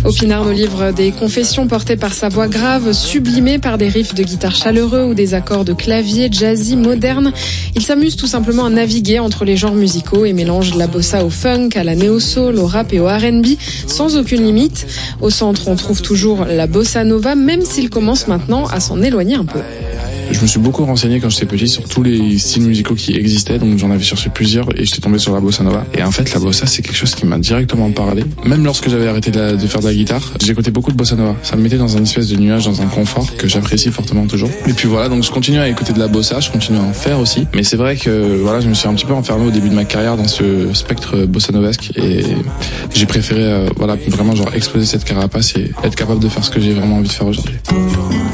Opinard nous livre des confessions portées par sa voix grave, sublimées par des riffs de guitare chaleureux ou des accords de clavier jazzy modernes. Il s'amuse tout simplement à naviguer entre les genres musicaux et mélange la bossa au funk, à la néo-soul, au rap et au R&B, sans aucune limite. Au centre, on trouve toujours la bossa nova, même s'il commence maintenant à s'en éloigner un peu. Je me suis beaucoup renseigné quand j'étais petit sur tous les styles musicaux qui existaient, donc j'en avais cherché plusieurs et j'étais tombé sur la bossa nova. Et en fait, la bossa, c'est quelque chose qui m'a directement parlé. Même lorsque j'avais arrêté de faire de la guitare, j'écoutais beaucoup de bossa nova. Ça me mettait dans une espèce de nuage, dans un confort que j'apprécie fortement toujours. Et puis voilà, donc je continue à écouter de la bossa, je continue à en faire aussi. Mais c'est vrai que voilà, je me suis un petit peu enfermé au début de ma carrière dans ce spectre bossa novesque et j'ai préféré vraiment genre exploser cette carapace et être capable de faire ce que j'ai vraiment envie de faire aujourd'hui.